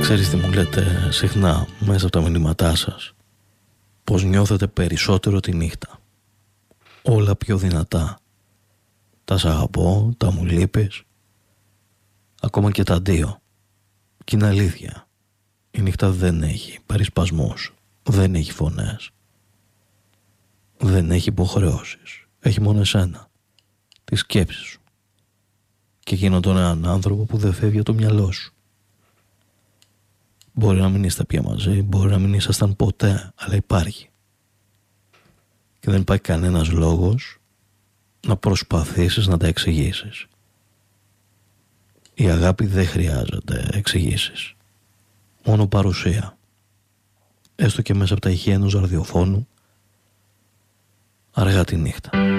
Ξέρεις τι μου λέτε συχνά μέσα από τα μηνύματά σας? Πως νιώθετε περισσότερο τη νύχτα. Όλα πιο δυνατά. Τα σ' αγαπώ, τα μου λείπεις. Ακόμα και τα δύο. Και είναι αλήθεια. Η νύχτα δεν έχει περισπασμούς. Δεν έχει φωνές. Δεν έχει υποχρεώσεις. Έχει μόνο εσένα. Τη σκέψη σου. Και εκείνον τον έναν άνθρωπο που δεν φεύγει από το μυαλό σου. Μπορεί να μην είστε πια μαζί, μπορεί να μην ήσασταν ποτέ, αλλά υπάρχει. Και δεν υπάρχει κανένας λόγος να προσπαθήσεις να τα εξηγήσεις. Η αγάπη δεν χρειάζεται εξηγήσεις. Μόνο παρουσία. Έστω και μέσα από τα ηχεία ενός ραδιοφώνου, αργά τη νύχτα.